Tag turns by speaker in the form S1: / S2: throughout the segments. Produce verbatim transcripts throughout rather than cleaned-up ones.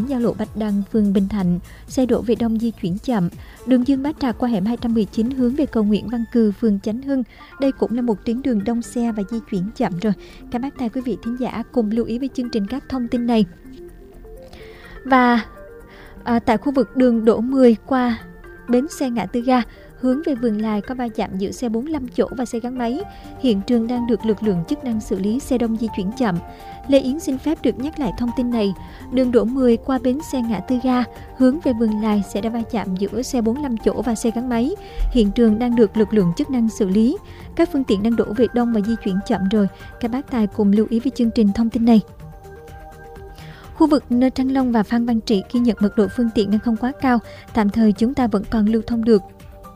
S1: giao lộ Bạch Đằng, phường Bình Thạnh, xe đổ về đông di chuyển chậm. Đường Dương Bá Trạc qua hẻm hai trăm mười chín hướng về cầu Nguyễn Văn Cừ, phường Chánh Hưng. Đây cũng là một tuyến đường đông xe và di chuyển chậm rồi. Các bác tài quý vị thính giả cùng lưu ý với chương trình các thông tin này. Và à, tại khu vực đường Đỗ mười qua bến xe ngã tư ga hướng về Vườn Lài có va chạm giữa xe bốn mươi lăm chỗ và xe gắn máy. Hiện trường đang được lực lượng chức năng xử lý, xe đông di chuyển chậm. Lê Yến xin phép được nhắc lại thông tin này. Đường Đỗ mười qua bến xe ngã tư ga hướng về Vườn Lài sẽ đã va chạm giữa xe bốn mươi lăm chỗ và xe gắn máy. Hiện trường đang được lực lượng chức năng xử lý. Các phương tiện đang đổ về đông và di chuyển chậm rồi. Các bác tài cùng lưu ý với chương trình thông tin này. Khu vực nơi Trăng Long và Phan Văn Trị ghi nhận mật độ phương tiện đang không quá cao, tạm thời chúng ta vẫn còn lưu thông được.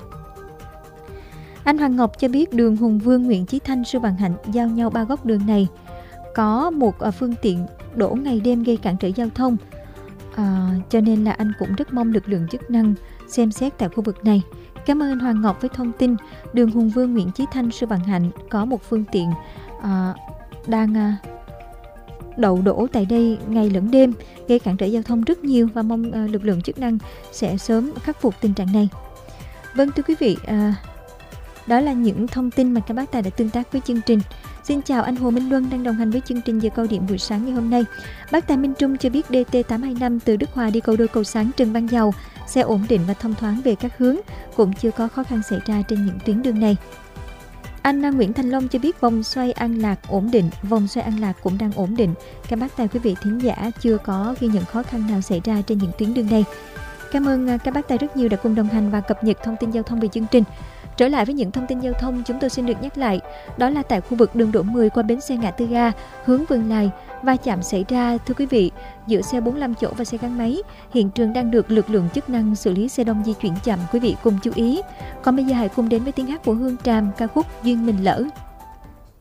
S1: Anh Hoàng Ngọc cho biết đường Hùng Vương, Nguyễn Chí Thanh, Sư Vạn Hạnh giao nhau ba góc đường này có một phương tiện đổ ngày đêm gây cản trở giao thông, à, cho nên là anh cũng rất mong lực lượng chức năng xem xét tại khu vực này. Cảm ơn anh Hoàng Ngọc với thông tin đường Hùng Vương, Nguyễn Chí Thanh, Sư Vạn Hạnh có một phương tiện à, đang à, đậu đổ tại đây ngày lẫn đêm gây cản trở giao thông rất nhiều, và mong à, lực lượng chức năng sẽ sớm khắc phục tình trạng này. Vâng thưa quý vị, à, đó là những thông tin mà các bác tài đã tương tác với chương trình. Xin chào anh Hồ Minh Luân đang đồng hành với chương trình giờ cao điểm buổi sáng ngày hôm nay. Bác tài Minh Trung cho biết đê tê tám hai năm từ Đức Hòa đi cầu Đôi Cầu Sáng Trần Văn Dầu, xe ổn định và thông thoáng về các hướng, cũng chưa có khó khăn xảy ra trên những tuyến đường này. Anh Nguyễn Thành Long cho biết vòng xoay An Lạc ổn định, vòng xoay An Lạc cũng đang ổn định. Các bác tài quý vị thính giả chưa có ghi nhận khó khăn nào xảy ra trên những tuyến đường này. Cảm ơn các bác tài rất nhiều đã cùng đồng hành và cập nhật thông tin giao thông về chương trình. Trở lại với những thông tin giao thông, chúng tôi xin được nhắc lại, đó là tại khu vực đường Đỗ mười qua bến xe ngã tư ga hướng Vườn Lài, va chạm xảy ra thưa quý vị giữa xe bốn mươi lăm chỗ và xe gắn máy. Hiện trường đang được lực lượng chức năng xử lý, xe đông di chuyển chậm, quý vị cùng chú ý. Còn bây giờ hãy cùng đến với tiếng hát của Hương Tràm, ca khúc Duyên Mình Lỡ.